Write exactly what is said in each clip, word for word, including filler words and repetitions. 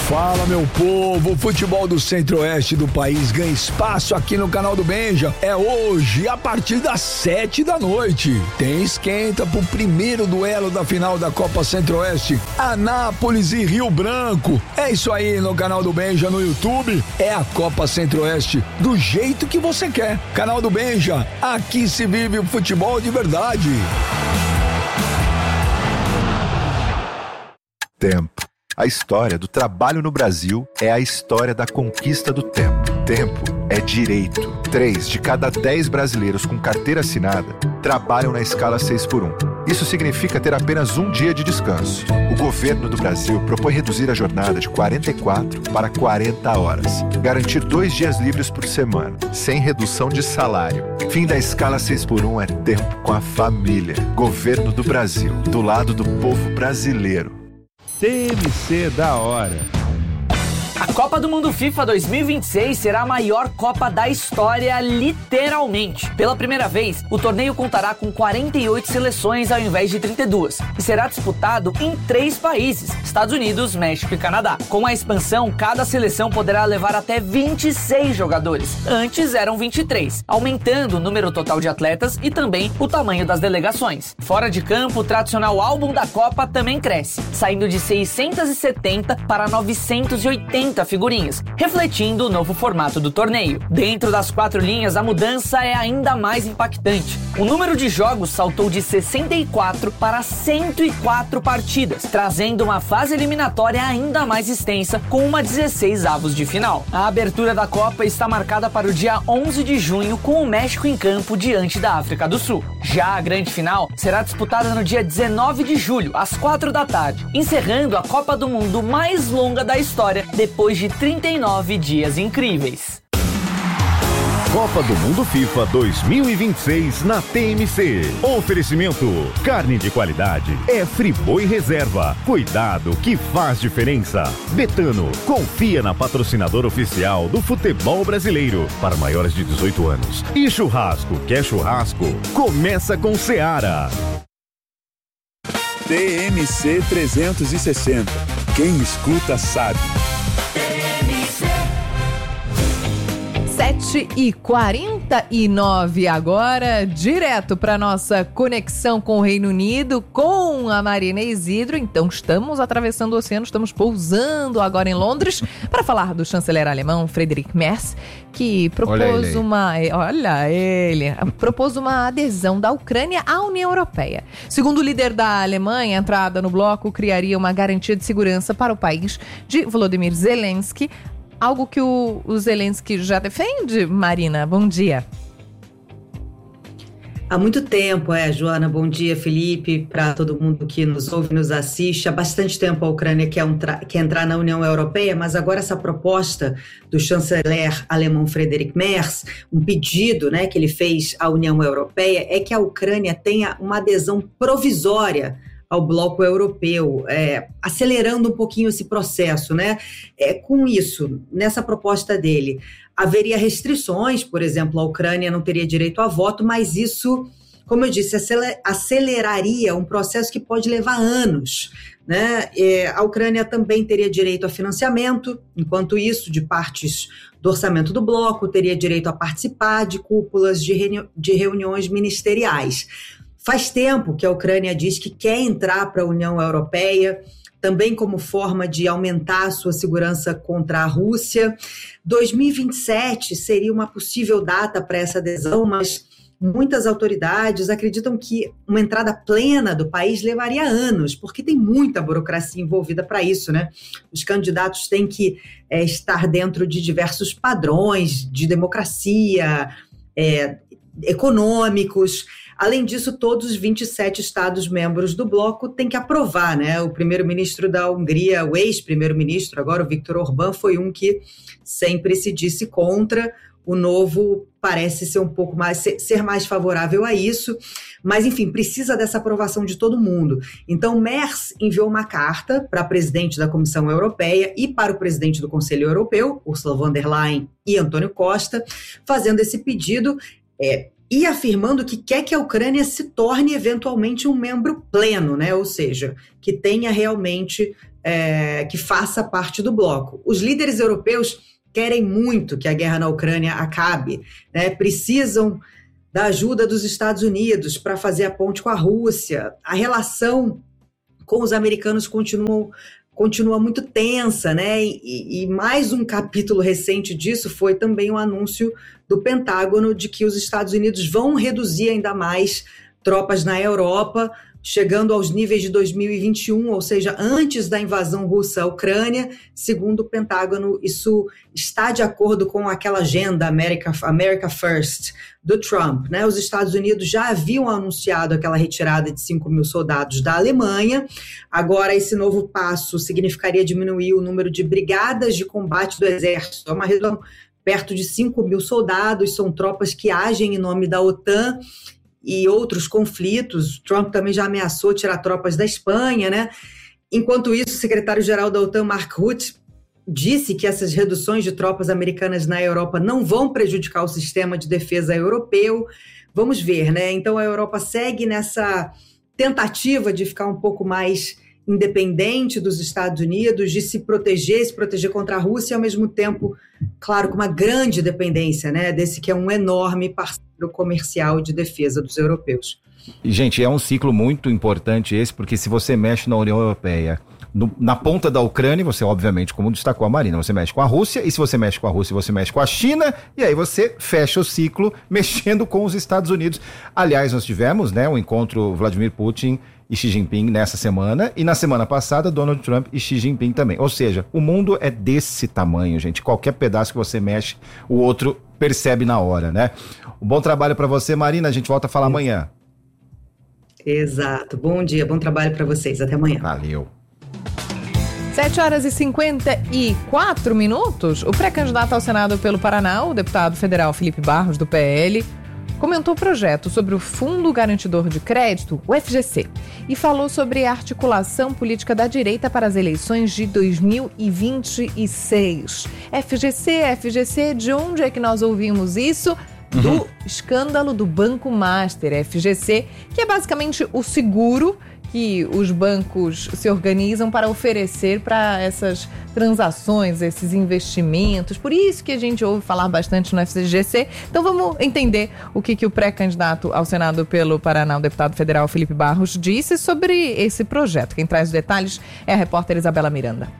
Fala, meu povo, o futebol do centro-oeste do país ganha espaço aqui no canal do Benja. É hoje, a partir das sete da noite. Tem esquenta pro primeiro duelo da final da Copa Centro-Oeste, Anápolis e Rio Branco. É isso aí no canal do Benja no YouTube. É a Copa Centro-Oeste do jeito que você quer. Canal do Benja, aqui se vive o futebol de verdade. Tempo. A história do trabalho no Brasil é a história da conquista do tempo. Tempo é direito. Três de cada dez brasileiros com carteira assinada trabalham na escala seis por um. Isso significa ter apenas um dia de descanso. O governo do Brasil propõe reduzir a jornada de quarenta e quatro para quarenta horas. Garantir dois dias livres por semana, sem redução de salário. Fim da escala seis por um é tempo com a família. Governo do Brasil, do lado do povo brasileiro. T M C da hora. A Copa do Mundo FIFA dois mil e vinte e seis será a maior Copa da história, literalmente. Pela primeira vez, o torneio contará com quarenta e oito seleções ao invés de trinta e duas e será disputado em três países, Estados Unidos, México e Canadá. Com a expansão, cada seleção poderá levar até vinte e seis jogadores. Antes eram vinte e três, aumentando o número total de atletas e também o tamanho das delegações. Fora de campo, o tradicional álbum da Copa também cresce, saindo de seiscentos e setenta para novecentos e oitenta figurinhas, refletindo o novo formato do torneio. Dentro das quatro linhas, a mudança é ainda mais impactante. O número de jogos saltou de sessenta e quatro para cento e quatro partidas, trazendo uma fase eliminatória ainda mais extensa, com uma dezesseis avos de final. A abertura da Copa está marcada para o dia onze de junho, com o México em campo diante da África do Sul. Já a grande final será disputada no dia dezenove de julho, às quatro da tarde, encerrando a Copa do Mundo mais longa da história, depois de trinta e nove dias incríveis. Copa do Mundo FIFA dois mil e vinte e seis na T M C. Oferecimento: carne de qualidade é Friboi Reserva. Cuidado que faz diferença. Betano, confia na patrocinadora oficial do futebol brasileiro para maiores de dezoito anos. E churrasco, quer churrasco? Começa com Seara. T M C trezentos e sessenta. Quem escuta sabe. sete e quarenta e nove agora, direto para nossa conexão com o Reino Unido, com a Marina Isidro. Então estamos atravessando o oceano, estamos pousando agora em Londres para falar do chanceler alemão Friedrich Merz, que propôs olha ele uma, olha ele, propôs uma adesão da Ucrânia à União Europeia. Segundo o líder da Alemanha, a entrada no bloco criaria uma garantia de segurança para o país de Volodymyr Zelensky, algo que o, o Zelensky já defende. Marina, bom dia. Há muito tempo, é, Joana, bom dia, Felipe, para todo mundo que nos ouve, nos assiste. Há bastante tempo a Ucrânia quer, um tra- quer entrar na União Europeia, mas agora essa proposta do chanceler alemão Friedrich Merz, um pedido, né, que ele fez à União Europeia, é que a Ucrânia tenha uma adesão provisória ao bloco europeu, é, acelerando um pouquinho esse processo, né? É, com isso, nessa proposta dele, haveria restrições, por exemplo, a Ucrânia não teria direito a voto, mas isso, como eu disse, aceleraria um processo que pode levar anos, né? É, a Ucrânia também teria direito a financiamento, enquanto isso, de partes do orçamento do bloco, teria direito a participar de cúpulas de, reuni- de reuniões ministeriais. Faz tempo que a Ucrânia diz que quer entrar para a União Europeia, também como forma de aumentar a sua segurança contra a Rússia. dois mil e vinte e sete seria uma possível data para essa adesão, mas muitas autoridades acreditam que uma entrada plena do país levaria anos, porque tem muita burocracia envolvida para isso, né? Os candidatos têm que é, estar dentro de diversos padrões de democracia, é, econômicos. Além disso, todos os vinte e sete Estados-membros do bloco têm que aprovar, né? O primeiro-ministro da Hungria, o ex-primeiro-ministro, agora o Viktor Orbán, foi um que sempre se disse contra. O novo parece ser um pouco mais, ser mais favorável a isso, mas, enfim, precisa dessa aprovação de todo mundo. Então, Merz enviou uma carta para a presidente da Comissão Europeia e para o presidente do Conselho Europeu, Ursula von der Leyen e Antônio Costa, fazendo esse pedido, é, e afirmando que quer que a Ucrânia se torne eventualmente um membro pleno, né? Ou seja, que tenha realmente é, que faça parte do bloco. Os líderes europeus querem muito que a guerra na Ucrânia acabe, né? Precisam da ajuda dos Estados Unidos para fazer a ponte com a Rússia. A relação com os americanos continua, continua muito tensa, né? E, e mais um capítulo recente disso foi também o anúncio do Pentágono de que os Estados Unidos vão reduzir ainda mais tropas na Europa, chegando aos níveis de dois mil e vinte e um, ou seja, antes da invasão russa à Ucrânia. Segundo o Pentágono, isso está de acordo com aquela agenda America, America First do Trump, né? Os Estados Unidos já haviam anunciado aquela retirada de cinco mil soldados da Alemanha. Agora, esse novo passo significaria diminuir o número de brigadas de combate do exército. É uma redução perto de cinco mil soldados, são tropas que agem em nome da OTAN e outros conflitos. Trump também já ameaçou tirar tropas da Espanha, né? Enquanto isso, o secretário-geral da OTAN, Mark Rutte, disse que essas reduções de tropas americanas na Europa não vão prejudicar o sistema de defesa europeu. Vamos ver, né? Então a Europa segue nessa tentativa de ficar um pouco mais independente dos Estados Unidos, de se proteger, se proteger contra a Rússia, e ao mesmo tempo, claro, com uma grande dependência, né, desse que é um enorme parceiro comercial de defesa dos europeus. Gente, é um ciclo muito importante esse, porque se você mexe na União Europeia, no, na ponta da Ucrânia, você obviamente, como destacou a Marina, você mexe com a Rússia, e se você mexe com a Rússia, você mexe com a China, e aí você fecha o ciclo mexendo com os Estados Unidos. Aliás, nós tivemos, né, um encontro Vladimir Putin e Xi Jinping nessa semana, e na semana passada Donald Trump e Xi Jinping também. Ou seja, o mundo é desse tamanho, gente. Qualquer pedaço que você mexe, o outro percebe na hora, né? Um bom trabalho para você, Marina. A gente volta a falar amanhã. Exato. Bom dia, bom trabalho para vocês. Até amanhã. Valeu. sete horas e cinquenta e quatro minutos. O pré-candidato ao Senado pelo Paraná, o deputado federal Felipe Barros, do P L, comentou o projeto sobre o Fundo Garantidor de Crédito, o F G C, e falou sobre a articulação política da direita para as eleições de dois mil e vinte e seis. F G C, F G C, de onde é que nós ouvimos isso? Do uhum. escândalo do Banco Master, F G C, que é basicamente o seguro que os bancos se organizam para oferecer para essas transações, esses investimentos. Por isso que a gente ouve falar bastante no F G C. Então vamos entender o que, que o pré-candidato ao Senado pelo Paraná, o deputado federal Felipe Barros, disse sobre esse projeto. Quem traz os detalhes é a repórter Isabela Miranda.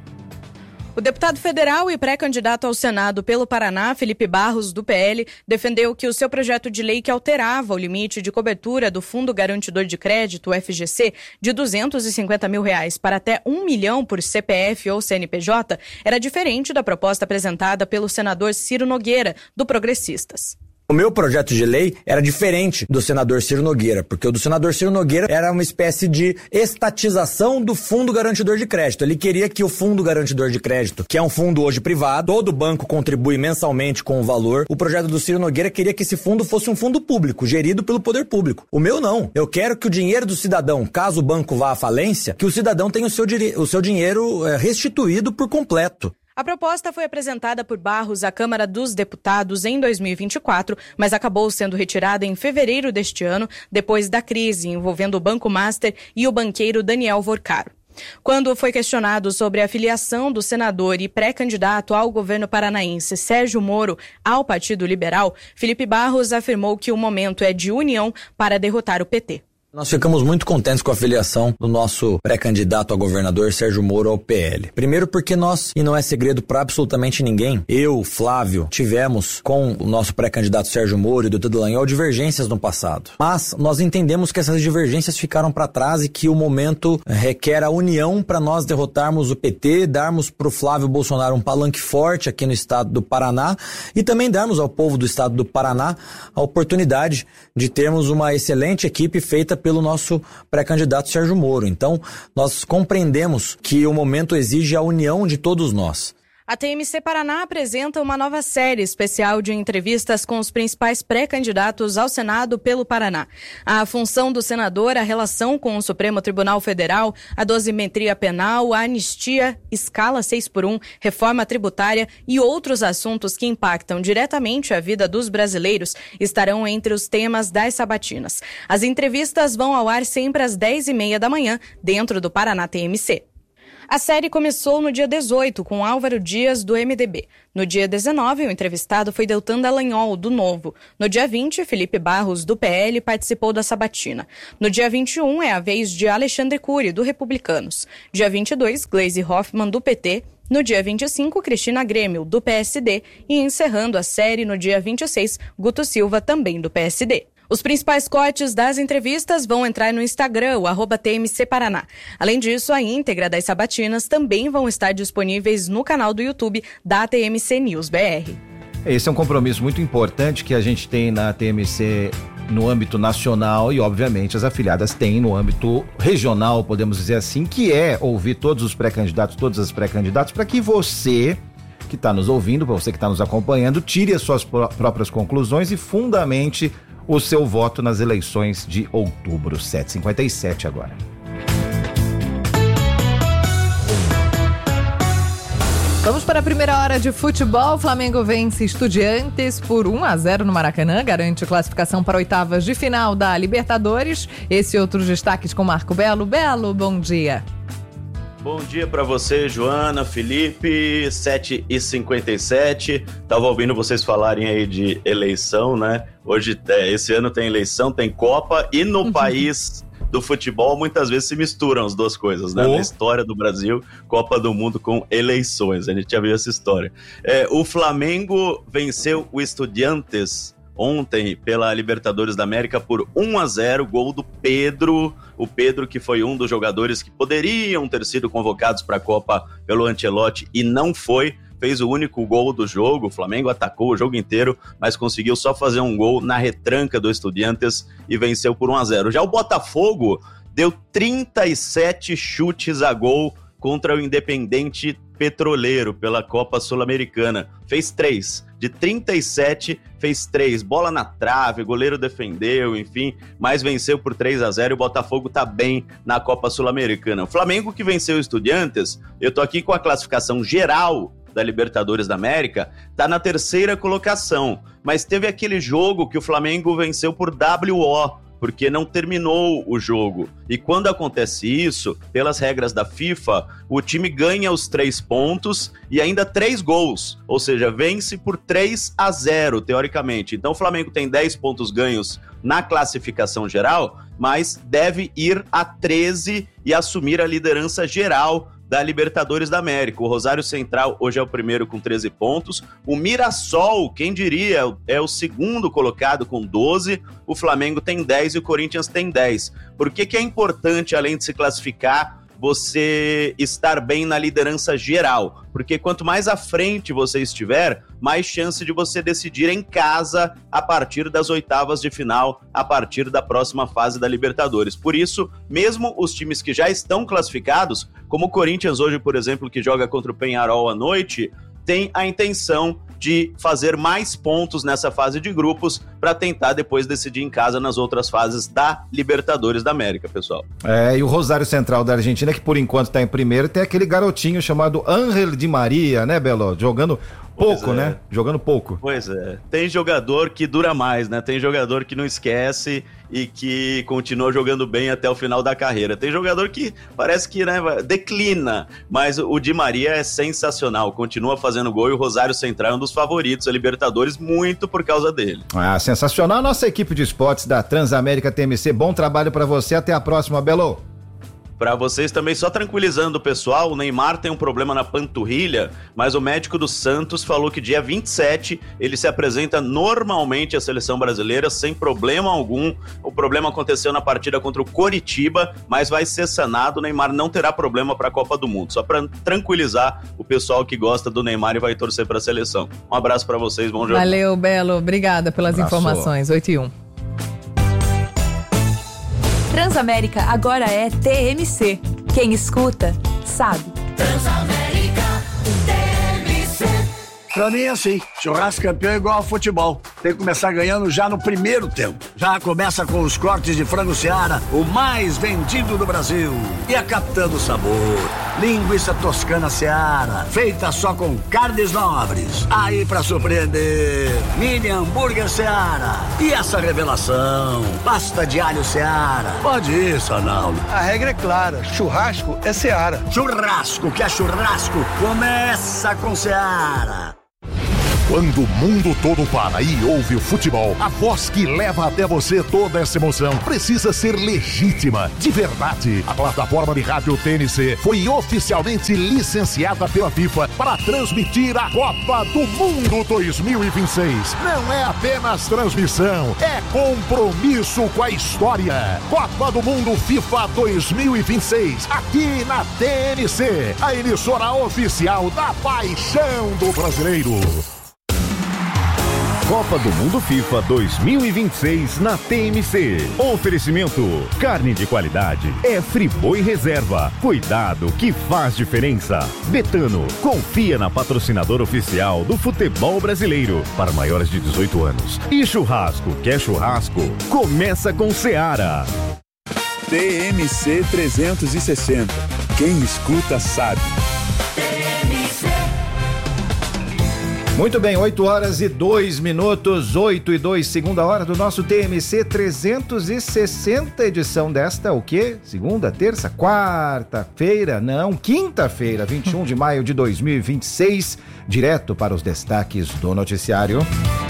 O deputado federal e pré-candidato ao Senado pelo Paraná, Felipe Barros, do P L, defendeu que o seu projeto de lei que alterava o limite de cobertura do Fundo Garantidor de Crédito, o F G C, de duzentos e cinquenta mil reais para até um milhão por C P F ou C N P J, era diferente da proposta apresentada pelo senador Ciro Nogueira, do Progressistas. O meu projeto de lei era diferente do senador Ciro Nogueira, porque o do senador Ciro Nogueira era uma espécie de estatização do Fundo Garantidor de Crédito. Ele queria que o Fundo Garantidor de Crédito, que é um fundo hoje privado, todo banco contribui mensalmente com o valor. O projeto do Ciro Nogueira queria que esse fundo fosse um fundo público, gerido pelo poder público. O meu não. Eu quero que o dinheiro do cidadão, caso o banco vá à falência, que o cidadão tenha o seu, o seu dinheiro é, restituído por completo. A proposta foi apresentada por Barros à Câmara dos Deputados em dois mil e vinte e quatro, mas acabou sendo retirada em fevereiro deste ano, depois da crise envolvendo o Banco Master e o banqueiro Daniel Vorcaro. Quando foi questionado sobre a filiação do senador e pré-candidato ao governo paranaense Sérgio Moro ao Partido Liberal, Felipe Barros afirmou que o momento é de união para derrotar o P T. Nós ficamos muito contentes com a filiação do nosso pré-candidato a governador Sérgio Moro ao P L. Primeiro porque nós, e não é segredo para absolutamente ninguém, eu, Flávio, tivemos com o nosso pré-candidato Sérgio Moro e o doutor Dallagnol divergências no passado. Mas nós entendemos que essas divergências ficaram para trás e que o momento requer a união para nós derrotarmos o P T, darmos para o Flávio Bolsonaro um palanque forte aqui no estado do Paraná e também darmos ao povo do estado do Paraná a oportunidade de termos uma excelente equipe feita pelo nosso pré-candidato Sérgio Moro. Então, nós compreendemos que o momento exige a união de todos nós. A T M C Paraná apresenta uma nova série especial de entrevistas com os principais pré-candidatos ao Senado pelo Paraná. A função do senador, a relação com o Supremo Tribunal Federal, a dosimetria penal, a anistia, escala seis por um, reforma tributária e outros assuntos que impactam diretamente a vida dos brasileiros estarão entre os temas das sabatinas. As entrevistas vão ao ar sempre às dez e meia da manhã, dentro do Paraná T M C. A série começou no dia dezoito, com Álvaro Dias, do M D B. No dia dezenove, o entrevistado foi Deltan Dallagnol, do Novo. No dia vinte, Felipe Barros, do P L, participou da sabatina. No dia vinte e um, é a vez de Alexandre Cury, do Republicanos. Dia vinte e dois, Gleisi Hoffmann, do P T. No dia vinte e cinco, Cristina Grêmio, do P S D. E encerrando a série, no dia vinte e seis, Guto Silva, também do P S D. Os principais cortes das entrevistas vão entrar no Instagram, o arroba T M C Paraná. Além disso, a íntegra das sabatinas também vão estar disponíveis no canal do YouTube da T M C News B R. Esse é um compromisso muito importante que a gente tem na T M C no âmbito nacional e, obviamente, as afiliadas têm no âmbito regional, podemos dizer assim, que é ouvir todos os pré-candidatos, todas as pré-candidatas, para que você que está nos ouvindo, para você que está nos acompanhando, tire as suas pró- próprias conclusões e fundamente o seu voto nas eleições de outubro. sete e cinquenta e sete agora. Vamos para a primeira hora de futebol. O Flamengo vence Estudiantes por um a zero no Maracanã, garante classificação para oitavas de final da Libertadores. Esse e outros destaques com Marco Belo. Belo, bom dia. Bom dia para você, Joana, Felipe, sete e cinquenta e sete. Tava ouvindo vocês falarem aí de eleição, né? Hoje, é, esse ano tem eleição, tem Copa e no país do futebol muitas vezes se misturam as duas coisas, né? Oh. Na história do Brasil, Copa do Mundo com eleições. A gente já viu essa história. É, o Flamengo venceu o Estudiantes ontem pela Libertadores da América por um a zero, gol do Pedro, o Pedro que foi um dos jogadores que poderiam ter sido convocados para a Copa pelo Ancelotti e não foi, fez o único gol do jogo. O Flamengo atacou o jogo inteiro, mas conseguiu só fazer um gol na retranca do Estudiantes e venceu por um a zero. Já o Botafogo deu trinta e sete chutes a gol contra o Independente Petroleiro pela Copa Sul-Americana. Fez três. De trinta e sete, fez três. Bola na trave, goleiro defendeu, enfim, mas venceu por três a zero e o Botafogo tá bem na Copa Sul-Americana. O Flamengo que venceu o Estudiantes, eu tô aqui com a classificação geral da Libertadores da América, tá na terceira colocação, mas teve aquele jogo que o Flamengo venceu por W O, porque não terminou o jogo. E quando acontece isso, pelas regras da FIFA, o time ganha os três pontos e ainda três gols, ou seja, vence por três a zero, teoricamente. Então o Flamengo tem dez pontos ganhos na classificação geral, mas deve ir a treze e assumir a liderança geral da Libertadores da América. O Rosário Central hoje é o primeiro com treze pontos. O Mirassol, quem diria, é o segundo colocado com doze. O Flamengo tem dez e o Corinthians tem dez. Por que que é importante, além de se classificar, você estar bem na liderança geral? Porque quanto mais à frente você estiver, mais chance de você decidir em casa a partir das oitavas de final, a partir da próxima fase da Libertadores. Por isso, mesmo os times que já estão classificados, como o Corinthians hoje, por exemplo, que joga contra o Peñarol à noite, tem a intenção de fazer mais pontos nessa fase de grupos para tentar depois decidir em casa nas outras fases da Libertadores da América, pessoal. É, e o Rosário Central da Argentina, que por enquanto está em primeiro, tem aquele garotinho chamado Ángel Di Maria, né, Belo? Jogando pouco, é. né? Jogando pouco. Pois é. Tem jogador que dura mais, né? Tem jogador que não esquece e que continua jogando bem até o final da carreira. Tem jogador que parece que, né, declina, mas o Di Maria é sensacional, continua fazendo gol e o Rosário Central é um dos favoritos a Libertadores, muito por causa dele. Ah, sensacional. Nossa equipe de esportes da Transamérica T M C, bom trabalho pra você, até a próxima, Belo. Para vocês também, só tranquilizando o pessoal, o Neymar tem um problema na panturrilha, mas o médico do Santos falou que dia vinte e sete ele se apresenta normalmente à seleção brasileira, sem problema algum. O problema aconteceu na partida contra o Coritiba, mas vai ser sanado, o Neymar não terá problema para a Copa do Mundo. Só para tranquilizar o pessoal que gosta do Neymar e vai torcer para a seleção. Um abraço para vocês, bom jogo. Valeu, Belo, obrigada pelas Abraço. informações. oito e um. Transamérica agora é T M C. Quem escuta, sabe. Transamérica T M C. Pra mim é assim, churrasco campeão é igual ao futebol. Tem que começar ganhando já no primeiro tempo. Já começa com os cortes de frango Seara, o mais vendido do Brasil. E a Capitã do Sabor, linguiça toscana Seara, feita só com carnes nobres. Aí pra surpreender, mini hambúrguer Seara. E essa revelação, pasta de alho Seara. Pode ir, Sanaldo. A regra é clara, churrasco é Seara. Churrasco que é churrasco, começa com Seara. Quando o mundo todo para e ouve o futebol, a voz que leva até você toda essa emoção precisa ser legítima, de verdade. A plataforma de rádio T N C foi oficialmente licenciada pela FIFA para transmitir a Copa do Mundo dois mil e vinte e seis. Não é apenas transmissão, é compromisso com a história. Copa do Mundo FIFA dois mil e vinte e seis, aqui na T N C, a emissora oficial da paixão do brasileiro. Copa do Mundo FIFA dois mil e vinte e seis na T M C. Oferecimento: carne de qualidade é Friboi Reserva. Cuidado que faz diferença. Betano, confia na patrocinadora oficial do futebol brasileiro para maiores de dezoito anos. E churrasco, quer churrasco? Começa com Seara. T M C trezentos e sessenta. Quem escuta sabe. Muito bem, oito horas e dois minutos, oito e dois, segunda hora do nosso T M C trezentos e sessenta, edição desta, o quê? Segunda, terça, quarta-feira, não, quinta-feira, vinte e um de maio de dois mil e vinte e seis, direto para os destaques do noticiário.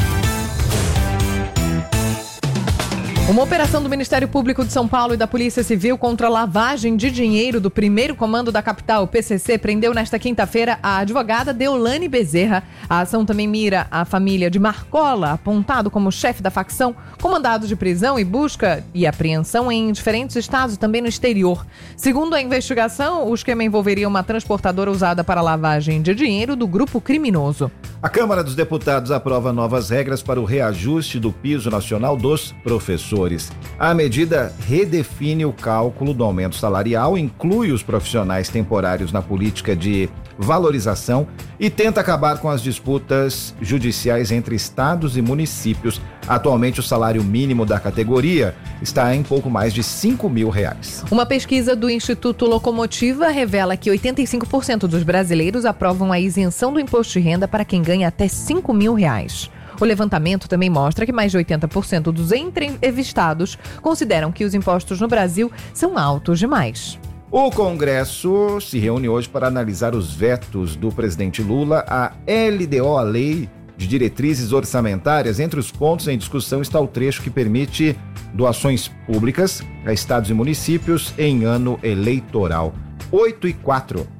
Uma operação do Ministério Público de São Paulo e da Polícia Civil contra a lavagem de dinheiro do primeiro comando da capital, o P C C, prendeu nesta quinta-feira a advogada Deolane Bezerra. A ação também mira a família de Marcola, apontado como chefe da facção, com mandados de prisão e busca e apreensão em diferentes estados e também no exterior. Segundo a investigação, o esquema envolveria uma transportadora usada para lavagem de dinheiro do grupo criminoso. A Câmara dos Deputados aprova novas regras para o reajuste do piso nacional dos professores. A medida redefine o cálculo do aumento salarial, inclui os profissionais temporários na política de valorização e tenta acabar com as disputas judiciais entre estados e municípios. Atualmente, o salário mínimo da categoria está em pouco mais de cinco mil reais. Uma pesquisa do Instituto Locomotiva revela que oitenta e cinco por cento dos brasileiros aprovam a isenção do imposto de renda para quem ganha até cinco mil reais. O levantamento também mostra que mais de oitenta por cento dos entrevistados consideram que os impostos no Brasil são altos demais. O Congresso se reúne hoje para analisar os vetos do presidente Lula à L D O, a Lei de Diretrizes Orçamentárias. Entre os pontos em discussão está o trecho que permite doações públicas a estados e municípios em ano eleitoral. oito e quatro.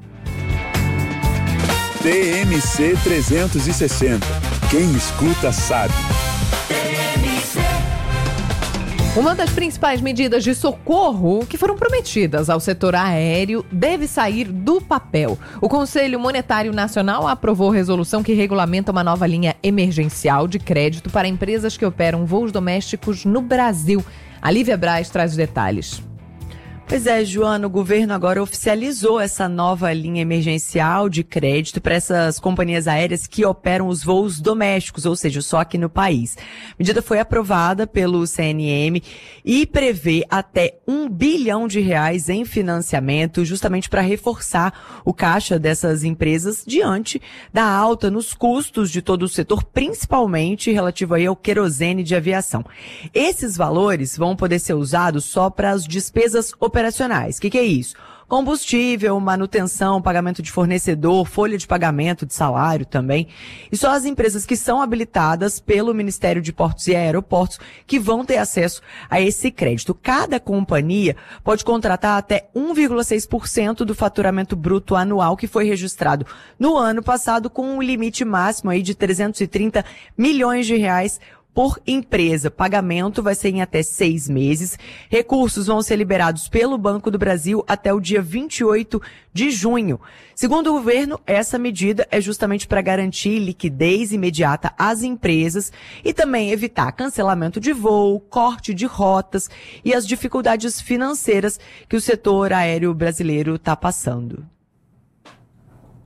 T M C trezentos e sessenta. Quem escuta sabe. Uma das principais medidas de socorro que foram prometidas ao setor aéreo deve sair do papel. O Conselho Monetário Nacional aprovou resolução que regulamenta uma nova linha emergencial de crédito para empresas que operam voos domésticos no Brasil. A Lívia Braz traz os detalhes. Pois é, Joana, o governo agora oficializou essa nova linha emergencial de crédito para essas companhias aéreas que operam os voos domésticos, ou seja, só aqui no país. A medida foi aprovada pelo C N M e prevê até um bilhão de reais em financiamento, justamente para reforçar o caixa dessas empresas diante da alta nos custos de todo o setor, principalmente relativo aí ao querosene de aviação. Esses valores vão poder ser usados só para as despesas operacionais. Operacionais. O que, que é isso? Combustível, manutenção, pagamento de fornecedor, folha de pagamento de salário também. E só as empresas que são habilitadas pelo Ministério de Portos e Aeroportos que vão ter acesso a esse crédito. Cada companhia pode contratar até um vírgula seis por cento do faturamento bruto anual que foi registrado no ano passado, com um limite máximo aí de trezentos e trinta milhões de reais por empresa. Pagamento vai ser em até seis meses. Recursos vão ser liberados pelo Banco do Brasil até o dia vinte e oito de junho. Segundo o governo, essa medida é justamente para garantir liquidez imediata às empresas e também evitar cancelamento de voo, corte de rotas e as dificuldades financeiras que o setor aéreo brasileiro está passando.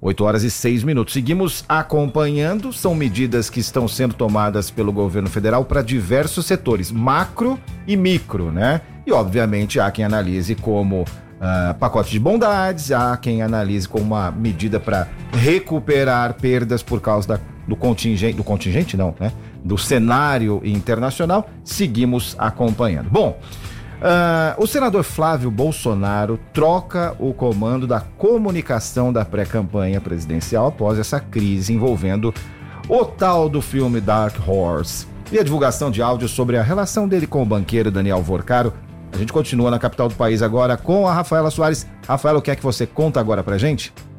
oito horas e seis minutos. Seguimos acompanhando, são medidas que estão sendo tomadas pelo governo federal para diversos setores, macro e micro, né? E obviamente há quem analise como uh, pacote de bondades, há quem analise como uma medida para recuperar perdas por causa da, do contingente, do contingente não, né? Do cenário internacional. Seguimos acompanhando. Bom, Uh, o senador Flávio Bolsonaro troca o comando da comunicação da pré-campanha presidencial após essa crise envolvendo o tal do filme Dark Horse e a divulgação de áudios sobre a relação dele com o banqueiro Daniel Vorcaro. A gente continua na capital do país agora com a Rafaela Soares. Rafaela, o que é que você conta agora pra gente?